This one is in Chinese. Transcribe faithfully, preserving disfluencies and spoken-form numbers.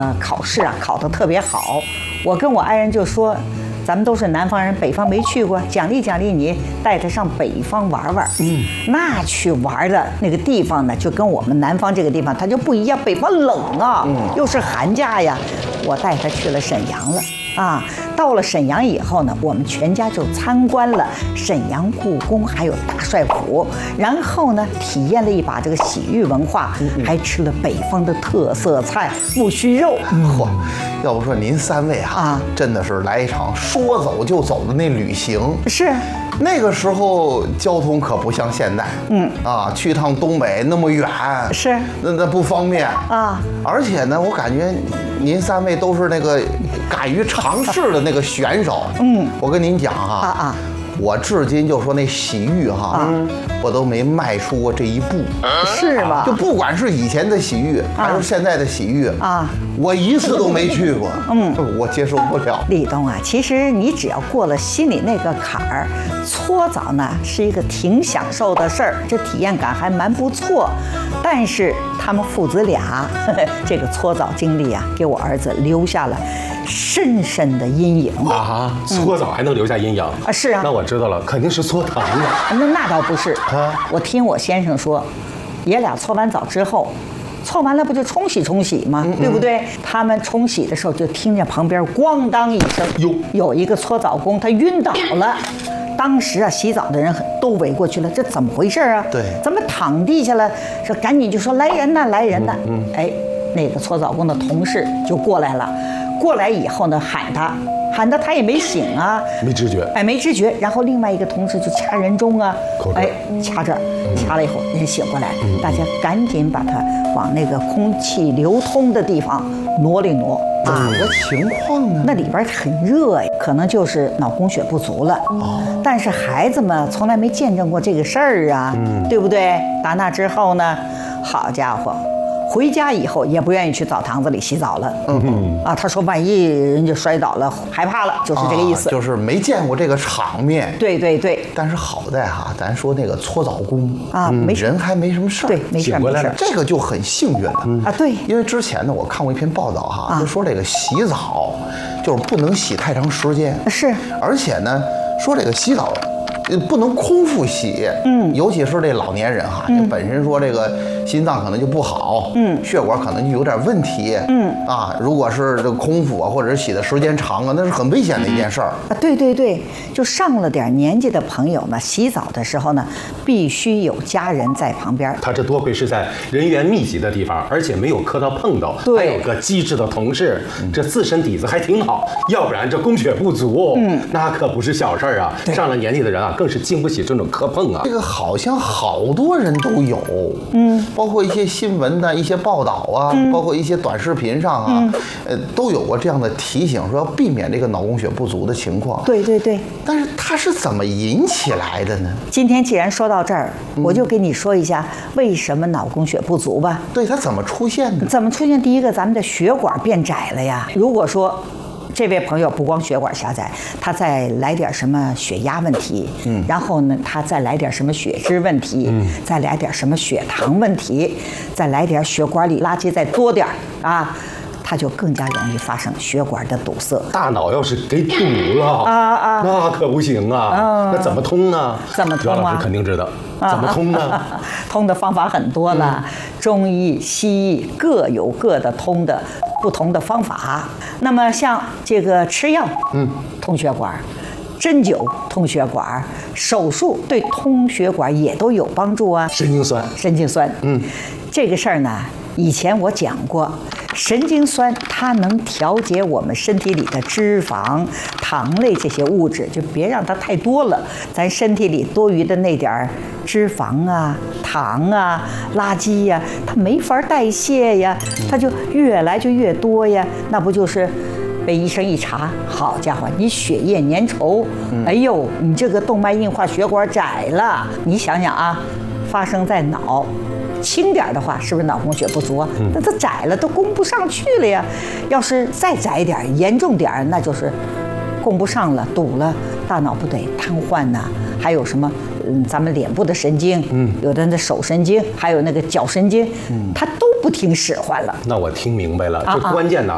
呃，考试啊考得特别好，我跟我爱人就说，咱们都是南方人，北方没去过，奖励奖励你，带他上北方玩玩。嗯，那去玩的那个地方呢，就跟我们南方这个地方它就不一样，北方冷啊，嗯、又是寒假呀，我带他去了沈阳了。啊，到了沈阳以后呢，我们全家就参观了沈阳故宫，还有大帅府，然后呢，体验了一把这个洗浴文化，还吃了北方的特色菜木须肉。 嚯、嗯，要不说您三位啊，啊真的是来一场说走就走的那旅行。 是。 那个时候交通可不像现在，嗯啊，去趟东北那么远， 是那那不方便啊。而且呢，我感觉您三位都是那个敢于尝试的那个选手，嗯，我跟您讲哈啊啊，我至今就说那洗浴哈，嗯、我都没迈出过这一步， 是吧？ 就不管是以前的洗浴还是现在的洗浴啊，我一次都没去过，嗯，我接受不了。 立冬啊，其实你只要过了心里那个坎儿，搓澡呢是一个挺享受的事儿，这体验感还蛮不错。但是他们父子俩呵呵这个搓澡经历啊，给我儿子留下了深深的阴影啊！搓澡还能留下阴影啊？是啊， 那我知道了，肯定是搓疼了。 那那倒不是啊，我听我先生说，爷俩搓完澡之后。搓完了不就冲洗冲洗吗？嗯嗯对不对？他们冲洗的时候就听见旁边咣当一声，有有一个搓澡工他晕倒了。当时啊，洗澡的人都围过去了，这怎么回事啊？ 对， 怎么躺地下了？说赶紧就说来人呐，来人呐！嗯嗯、哎，那个搓澡工的同事就过来了，过来以后呢，喊他。喊他，他也没醒啊， 没知觉， 哎，没知觉。然后另外一个同事就掐人中啊，哎，掐这儿，掐了以后人醒过来，嗯、大家赶紧把他往那个空气流通的地方挪了挪。 啊，什么情况呢？ 那里边很热呀，可能就是脑供血不足了。哦，但是孩子们从来没见证过这个事儿啊，嗯，对不对？打那之后呢，好家伙。回家以后也不愿意去澡堂子里洗澡了。嗯嗯啊，他说万一人家摔倒了，害怕了，就是这个意思。 啊、就是没见过这个场面。 对对对。 但是好在哈，咱说那个搓澡工啊，没人还没什么事儿， 对，没事没事， 这个就很幸运了、嗯、啊。 对， 因为之前呢，我看过一篇报道哈，就说这个洗澡就是不能洗太长时间。 是。 而且呢，说这个洗澡。不能空腹洗，嗯，尤其是这老年人哈，嗯、本身说这个心脏可能就不好，嗯，血管可能就有点问题，嗯啊，如果是这个空腹啊，或者是洗的时间长啊，那是很危险的一件事儿啊。对对对，就上了点年纪的朋友呢，洗澡的时候呢，必须有家人在旁边。 他这多亏是在人员密集的地方，而且没有磕到碰到，还有个机智的同事，嗯、这自身底子还挺好，要不然这供血不足，嗯，那可不是小事儿啊。上了年纪的人啊。更是经不起这种磕碰啊！ 这个好像好多人都有，嗯，包括一些新闻的一些报道啊，嗯、包括一些短视频上啊，嗯、呃，都有过这样的提醒，说要避免这个脑供血不足的情况。 对对对。 但是它是怎么引起来的呢？ 今天既然说到这儿，嗯、我就跟你说一下为什么脑供血不足吧。 对，它怎么出现的？ 怎么出现？第一个，咱们的血管变窄了呀。如果说这位朋友不光血管狭窄，他再来点什么血压问题，嗯，然后呢，他再来点什么血脂问题，嗯，再来点什么血糖问题，再来点血管里垃圾再多点啊，它就更加容易发生血管的堵塞。 大脑要是给堵了啊啊，那可不行啊！嗯、那怎么通呢？ 怎么通啊？ 袁老师肯定知道。怎么通呢？ 通的方法很多了，嗯、中医、西医各有各的通的不同的方法。那么像这个吃药，嗯，通血管；针灸通血管；手术对通血管也都有帮助啊。 神经酸， 神经酸，嗯，这个事儿呢，以前我讲过。神经酸它能调节我们身体里的脂肪、糖类这些物质，就别让它太多了。咱身体里多余的那点儿脂肪啊、糖啊、垃圾呀、啊，它没法代谢呀，它就越来就越多呀。那不就是被医生一查，好家伙，你血液粘稠，哎呦，你这个动脉硬化血管窄了。你想想啊，发生在脑。轻点的话，是不是脑供血不足啊？那它窄了，都供不上去了呀。要是再窄点、严重点，那就是供不上了，堵了，大脑不得瘫痪呐？还有什么？嗯，咱们脸部的神经，嗯，有的那手神经，还有那个脚神经，嗯，它都不听使唤了。 那我听明白了，这关键呢